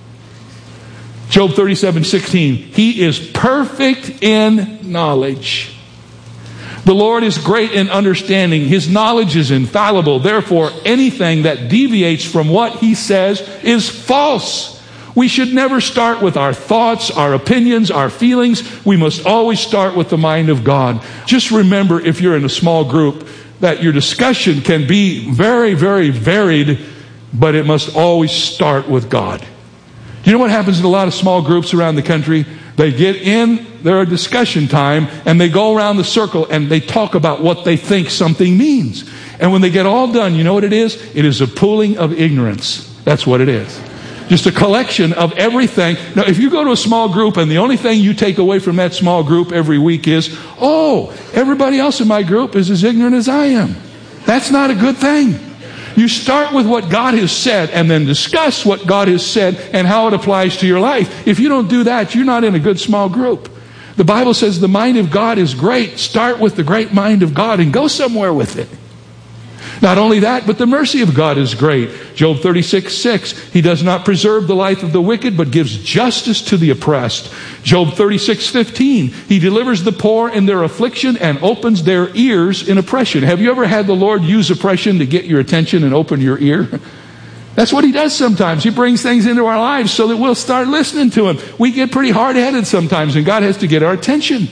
[SPEAKER 17] Job 37:16. He is perfect in knowledge. The Lord is great in understanding. His knowledge is infallible. Therefore, anything that deviates from what he says is false. We should never start with our thoughts, our opinions, our feelings. We must always start with the mind of God. Just remember, if you're in a small group, that your discussion can be very, very varied, but it must always start with God. You know what happens in a lot of small groups around the country? They get in their discussion time and they go around the circle and they talk about what they think something means. And when they get all done, you know what it is? It is a pooling of ignorance. That's what it is. Just a collection of everything. Now, if you go to a small group and the only thing you take away from that small group every week is, oh, everybody else in my group is as ignorant as I am. That's not a good thing. You start with what God has said and then discuss what God has said and how it applies to your life. If you don't do that, you're not in a good small group. The Bible says the mind of God is great. Start with the great mind of God and go somewhere with it. Not only that, but the mercy of God is great. Job 36:6, He does not preserve the life of the wicked, but gives justice to the oppressed. Job 36:15, He delivers the poor in their affliction and opens their ears in oppression. Have you ever had the Lord use oppression to get your attention and open your ear? That's what He does sometimes. He brings things into our lives so that we'll start listening to Him. We get pretty hard-headed sometimes, and God has to get our attention.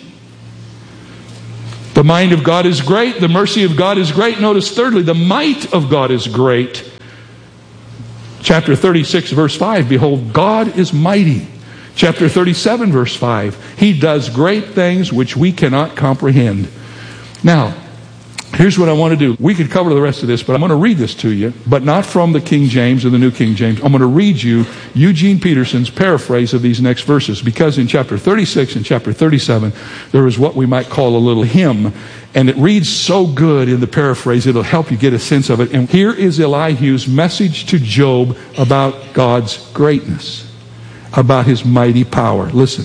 [SPEAKER 17] The mind of God is great. The mercy of God is great. Notice thirdly, the might of God is great. Chapter 36, verse 5, behold, God is mighty. Chapter 37, verse 5, He does great things which we cannot comprehend. Now, here's what I want to do. We could cover the rest of this, but I'm going to read this to you, but not from the King James or the New King James. I'm going to read you Eugene Peterson's paraphrase of these next verses, because in chapter 36 and chapter 37, there is what we might call a little hymn, and it reads so good in the paraphrase, it'll help you get a sense of it. And here is Elihu's message to Job about God's greatness, about His mighty power. Listen.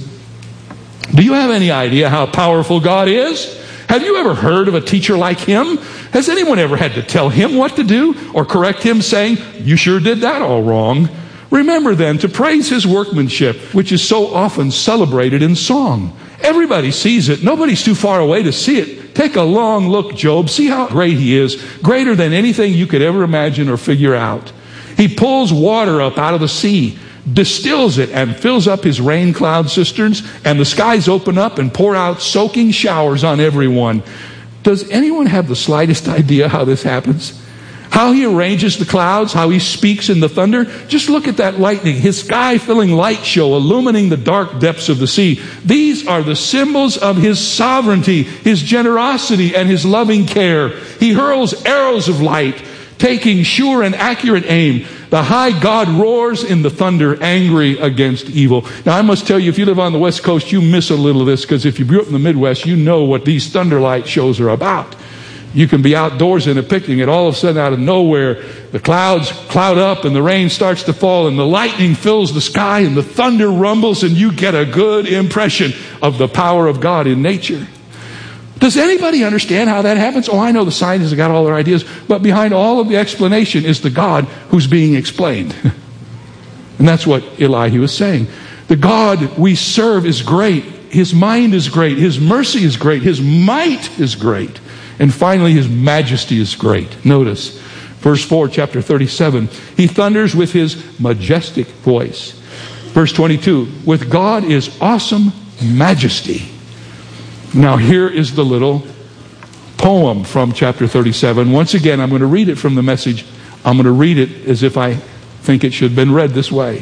[SPEAKER 17] Do you have any idea how powerful God is? Have you ever heard of a teacher like him? Has anyone ever had to tell him what to do or correct him saying, you sure did that all wrong? Remember then to praise His workmanship, which is so often celebrated in song. Everybody sees it. Nobody's too far away to see it. Take a long look, Job. See how great He is. Greater than anything you could ever imagine or figure out. He pulls water up out of the sea, distills it, and fills up His rain cloud cisterns, and the skies open up and pour out soaking showers on everyone. Does anyone have the slightest idea how this happens? How He arranges the clouds, how He speaks in the thunder? Just look at that lightning, His sky-filling light show illumining the dark depths of the sea. These are the symbols of His sovereignty, His generosity, and His loving care. He hurls arrows of light, taking sure and accurate aim. The high God roars in the thunder, angry against evil. Now, I must tell you, if you live on the West Coast, you miss a little of this, because if you grew up in the Midwest, you know what these thunder light shows are about. You can be outdoors in a picnic, and all of a sudden, out of nowhere, the clouds cloud up, and the rain starts to fall, and the lightning fills the sky, and the thunder rumbles, and you get a good impression of the power of God in nature. Does anybody understand how that happens? Oh, I know the scientists have got all their ideas, but behind all of the explanation is the God who's being explained. And that's what Elihu is saying. The God we serve is great. His mind is great. His mercy is great. His might is great. And finally, His majesty is great. Notice, verse 4, chapter 37. He thunders with His majestic voice. Verse 22, with God is awesome majesty. Now here is the little poem from chapter 37. Once again, I'm going to read it from the Message. I'm going to read it as if I think it should have been read this way.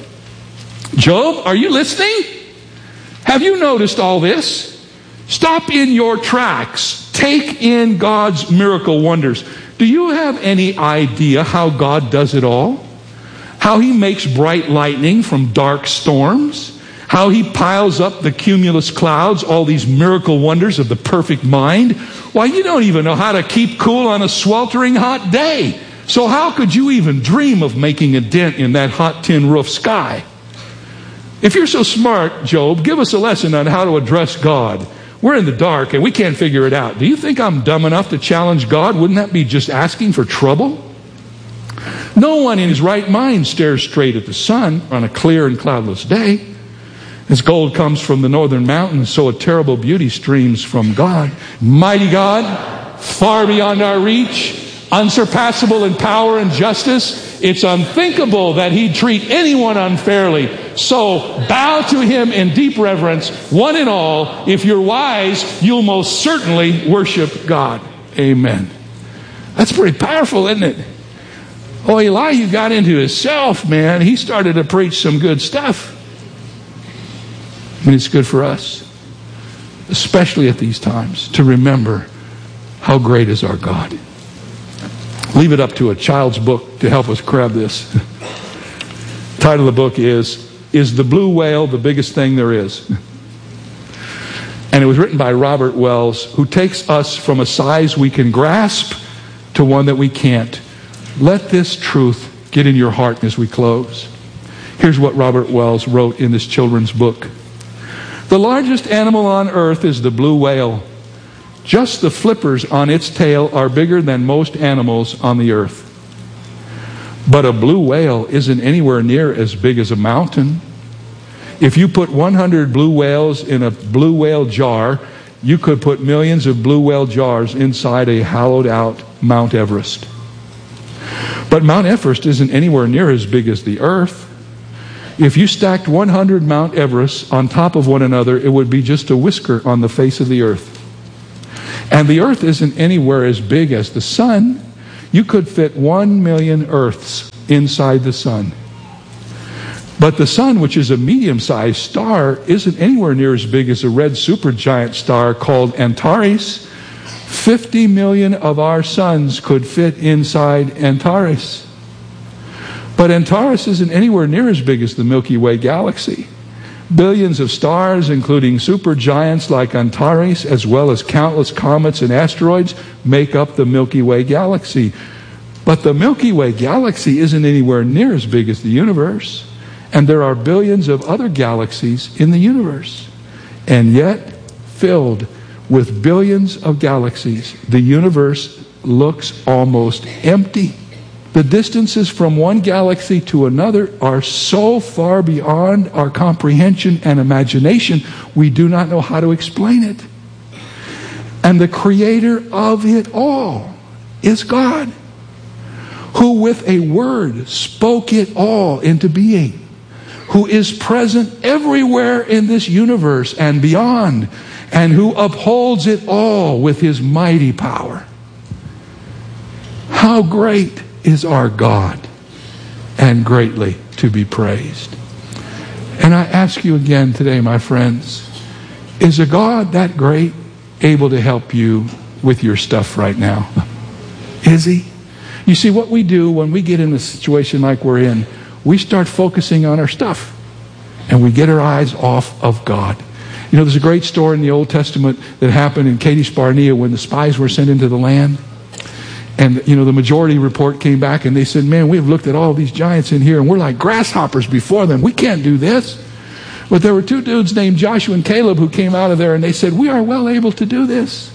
[SPEAKER 17] Job, are you listening? Have you noticed all this? Stop in your tracks. Take in God's miracle wonders. Do you have any idea how God does it all? How He makes bright lightning from dark storms? How He piles up the cumulus clouds, all these miracle wonders of the perfect mind? Why, you don't even know how to keep cool on a sweltering hot day. So how could you even dream of making a dent in that hot tin roof sky? If you're so smart, Job, give us a lesson on how to address God. We're in the dark and we can't figure it out. Do you think I'm dumb enough to challenge God? Wouldn't that be just asking for trouble? No one in his right mind stares straight at the sun on a clear and cloudless day. As gold comes from the northern mountains, so a terrible beauty streams from God. Mighty God, far beyond our reach, unsurpassable in power and justice. It's unthinkable that He'd treat anyone unfairly. So bow to Him in deep reverence, one and all. If you're wise, you'll most certainly worship God. Amen. That's pretty powerful, isn't it? Oh, Elihu got into himself, man. He started to preach some good stuff. And it's good for us, especially at these times, to remember how great is our God. Leave it up to a child's book to help us grab this. The title of the book is the Blue Whale the Biggest Thing There Is? And it was written by Robert Wells, who takes us from a size we can grasp to one that we can't. Let this truth get in your heart as we close. Here's what Robert Wells wrote in this children's book. The largest animal on earth is the blue whale. Just the flippers on its tail are bigger than most animals on the earth. But a blue whale isn't anywhere near as big as a mountain. If you put 100 blue whales in a blue whale jar, you could put millions of blue whale jars inside a hollowed out Mount Everest. But Mount Everest isn't anywhere near as big as the earth. If you stacked 100 Mount Everests on top of one another, it would be just a whisker on the face of the earth. And the earth isn't anywhere as big as the sun. You could fit 1 million Earths inside the sun. But the sun, which is a medium-sized star, isn't anywhere near as big as a red supergiant star called Antares. 50 million of our suns could fit inside Antares. But Antares isn't anywhere near as big as the Milky Way galaxy. Billions of stars, including supergiants like Antares, as well as countless comets and asteroids, make up the Milky Way galaxy. But the Milky Way galaxy isn't anywhere near as big as the universe. And there are billions of other galaxies in the universe. And yet, filled with billions of galaxies, the universe looks almost empty. The distances from one galaxy to another are so far beyond our comprehension and imagination, we do not know how to explain it. And the creator of it all is God, who with a word spoke it all into being, who is present everywhere in this universe and beyond, and who upholds it all with his mighty power. How great is our God, and greatly to be praised. And I ask you again today, my friends, is a God that great able to help you with your stuff right now? Is he? You see, what we do when we get in a situation like we're in, we start focusing on our stuff, and we get our eyes off of God. You know, there's a great story in the Old Testament that happened in Kadesh Barnea when the spies were sent into the land. And, you know, the majority report came back and they said, man, we've looked at all these giants in here and we're like grasshoppers before them. We can't do this. But there were two dudes named Joshua and Caleb who came out of there and they said, we are well able to do this.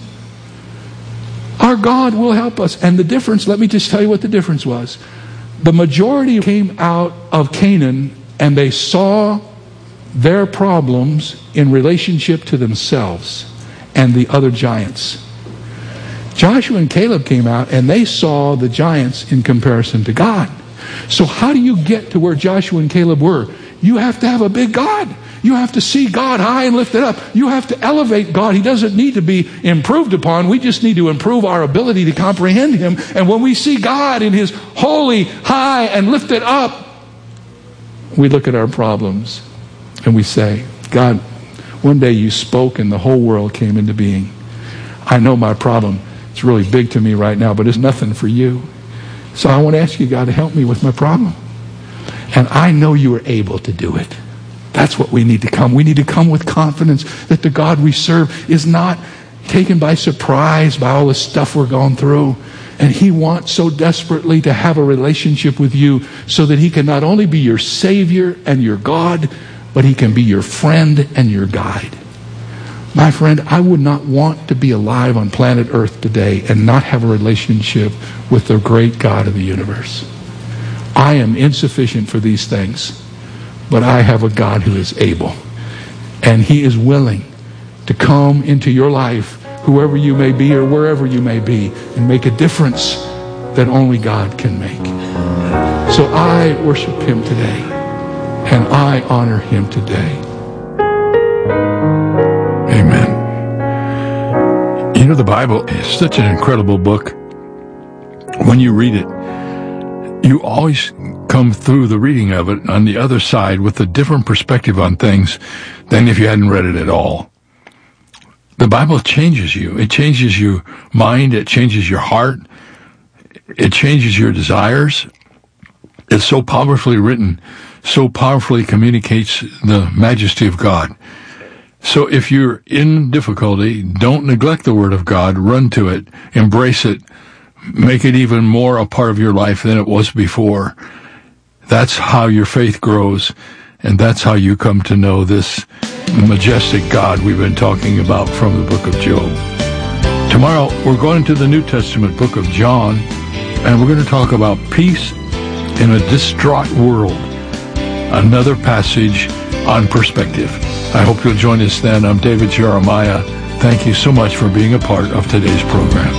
[SPEAKER 17] Our God will help us. And the difference, let me just tell you what the difference was. The majority came out of Canaan and they saw their problems in relationship to themselves and the other giants. Joshua and Caleb came out and they saw the giants in comparison to God. So how do you get to where Joshua and Caleb were? You have to have a big God. You have to see God high and lift it up. You have to elevate God. He doesn't need to be improved upon. We just need to improve our ability to comprehend him. And when we see God in his holy, high, and lifted up, we look at our problems and we say, God, one day you spoke and the whole world came into being. I know my problem. It's really big to me right now, but it's nothing for you. So I want to ask you, God, to help me with my problem. And I know you are able to do it. That's what we need to come. We need to come with confidence that the God we serve is not taken by surprise by all the stuff we're going through. And he wants so desperately to have a relationship with you so that he can not only be your Savior and your God, but he can be your friend and your guide. My friend, I would not want to be alive on planet Earth today and not have a relationship with the great God of the universe. I am insufficient for these things, but I have a God who is able. And he is willing to come into your life, whoever you may be or wherever you may be, and make a difference that only God can make. So I worship him today, and I honor him today.
[SPEAKER 16] Amen. You know, the Bible is such an incredible book. When you read it, you always come through the reading of it on the other side with a different perspective on things than if you hadn't read it at all. The Bible changes you. It changes your mind. It changes your heart. It changes your desires. It's so powerfully written, so powerfully communicates the majesty of God. So if you're in difficulty, don't neglect the Word of God. Run to it. Embrace it. Make it even more a part of your life than it was before. That's how your faith grows, and that's how you come to know this majestic God we've been talking about from the book of Job. Tomorrow, we're going to the New Testament book of John, and we're going to talk about peace in a distraught world. Another passage on perspective. I hope you'll join us then. I'm David Jeremiah. Thank you so much for being a part of today's program.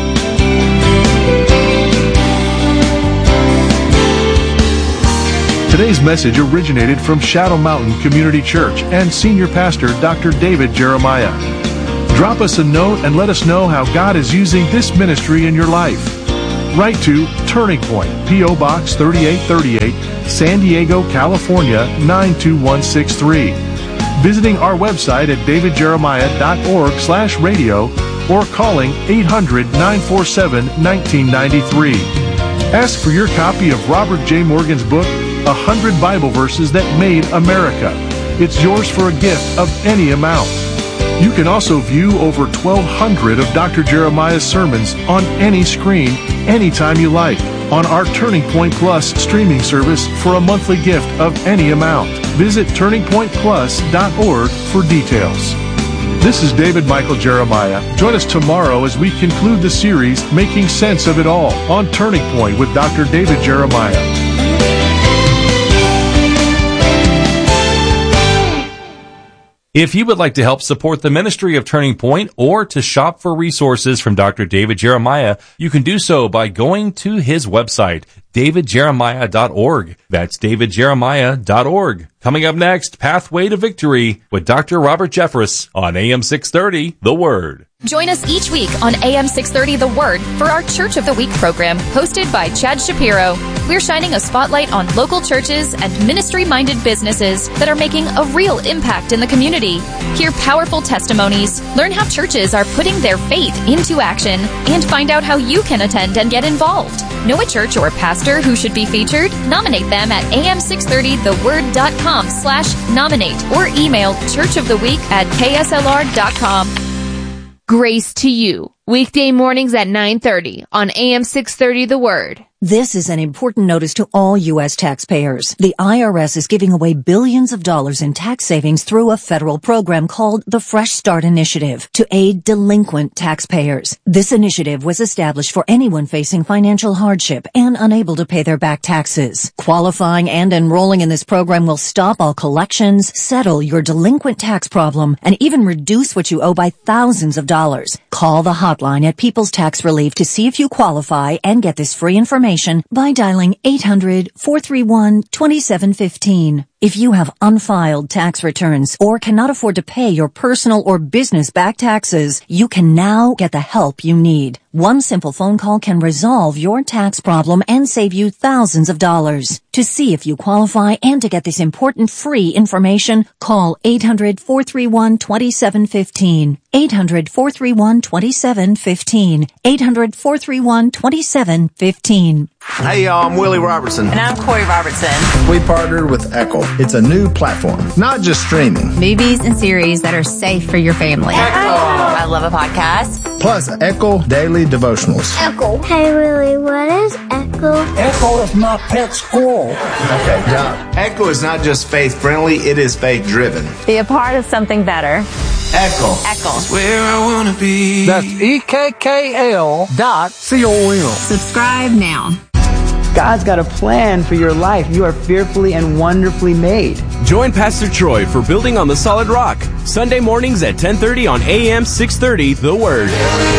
[SPEAKER 15] Today's message originated from Shadow Mountain Community Church and Senior Pastor Dr. David Jeremiah. Drop us a note and let us know how God is using this ministry in your life. Write to Turning Point, P.O. Box 3838, San Diego, California 92163. Visiting our website at davidjeremiah.org/radio or calling 800-947-1993. Ask for your copy of Robert J. Morgan's book, 100 Bible Verses That Made America. It's yours for a gift of any amount. You can also view over 1,200 of Dr. Jeremiah's sermons on any screen, anytime you like, on our Turning Point Plus streaming service for a monthly gift of any amount. Visit turningpointplus.org for details. This is David Michael Jeremiah. Join us tomorrow as we conclude the series, Making Sense of It All, on Turning Point with Dr. David Jeremiah.
[SPEAKER 3] If you would like to help support the ministry of Turning Point or to shop for resources from Dr. David Jeremiah, you can do so by going to his website, davidjeremiah.org. That's davidjeremiah.org. Coming up next, Pathway to Victory with Dr. Robert Jeffress on AM 630, The Word.
[SPEAKER 5] Join us each week on AM 630 The Word for our Church of the Week program, hosted by Chad Shapiro. We're shining a spotlight on local churches and ministry-minded businesses that are making a real impact in the community. Hear powerful testimonies, learn how churches are putting their faith into action, and find out how you can attend and get involved. Know a church or pastor who should be featured? Nominate them at am630theword.com/nominate or email churchoftheweek@kslr.com. Grace to You, weekday mornings at 9:30 on AM 630 The Word.
[SPEAKER 18] This is an important notice to all U.S. taxpayers. The IRS is giving away billions of dollars in tax savings through a federal program called the Fresh Start Initiative to aid delinquent taxpayers. This initiative was established for anyone facing financial hardship and unable to pay their back taxes. Qualifying and enrolling in this program will stop all collections, settle your delinquent tax problem, and even reduce what you owe by thousands of dollars. Call the hotline at People's Tax Relief to see if you qualify and get this free information by dialing 800-431-2715. If you have unfiled tax returns or cannot afford to pay your personal or business back taxes, you can now get the help you need. One simple phone call can resolve your tax problem and save you thousands of dollars. To see if you qualify and to get this important free information, call 800-431-2715. 800-431-2715. 800-431-2715.
[SPEAKER 19] Hey y'all, I'm Willie Robertson.
[SPEAKER 20] And I'm Corey Robertson.
[SPEAKER 19] We partnered with Echo. It's a new platform, not just streaming.
[SPEAKER 20] Movies and series that are safe for your family. Echo. I love a podcast.
[SPEAKER 19] Plus Echo Daily Devotionals.
[SPEAKER 21] Echo. Hey Willie, what is Echo?
[SPEAKER 22] Echo is my pet squirrel.
[SPEAKER 19] Okay, yeah. Echo is not just faith-friendly, it is faith-driven.
[SPEAKER 20] Be a part of something better.
[SPEAKER 19] Echo.
[SPEAKER 20] Echo.
[SPEAKER 22] That's where I want to be. That's EKKL.com.
[SPEAKER 20] Subscribe now.
[SPEAKER 23] God's got a plan for your life. You are fearfully and wonderfully made.
[SPEAKER 24] Join Pastor Troy for Building on the Solid Rock, Sunday mornings at 10:30 on AM 630 The Word.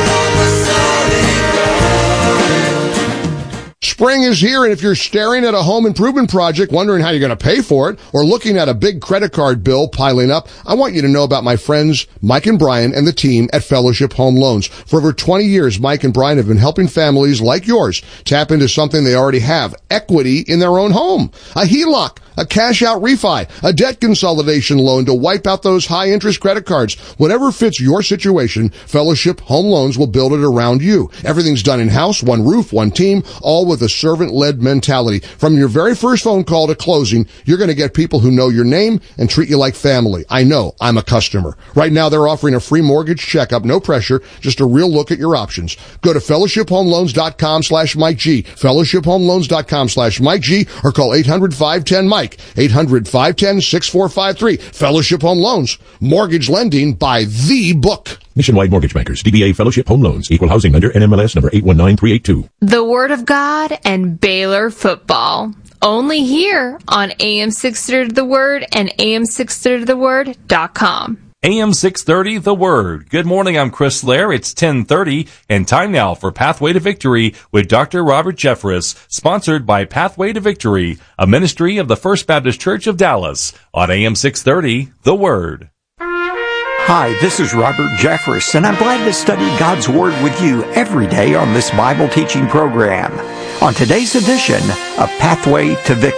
[SPEAKER 25] Spring is here, and if you're staring at a home improvement project, wondering how you're going to pay for it, or looking at a big credit card bill piling up, I want you to know about my friends Mike and Brian and the team at Fellowship Home Loans. For over 20 years, Mike and Brian have been helping families like yours tap into something they already have, equity in their own home. A HELOC, a cash-out refi, a debt consolidation loan to wipe out those high-interest credit cards. Whatever fits your situation, Fellowship Home Loans will build it around you. Everything's done in-house, one roof, one team, all with a servant-led mentality. From your very first phone call to closing, you're going to get people who know your name and treat you like family. I know. I'm a customer. Right now, they're offering a free mortgage checkup, no pressure, just a real look at your options. Go to fellowshiphomeloans.com/Mike G, fellowshiphomeloans.com/Mike G, or call 800-510-MIKE. Mike. 800-510-6453. Fellowship Home Loans. Mortgage lending by the book.
[SPEAKER 1] Nationwide Mortgage Bankers, DBA Fellowship Home Loans, Equal Housing Lender, NMLS number 819382.
[SPEAKER 2] The Word of God and Baylor football. Only here on AM 630 The Word and AM630TheWord.com.
[SPEAKER 3] AM 630, The Word. Good morning, I'm Chris Lair. It's 10:30, and time now for Pathway to Victory with Dr. Robert Jeffress, sponsored by Pathway to Victory, a ministry of the First Baptist Church of Dallas, on AM 630, The Word.
[SPEAKER 4] Hi, this is Robert Jeffress, and I'm glad to study God's Word with you every day on this Bible teaching program. On today's edition of Pathway to Victory,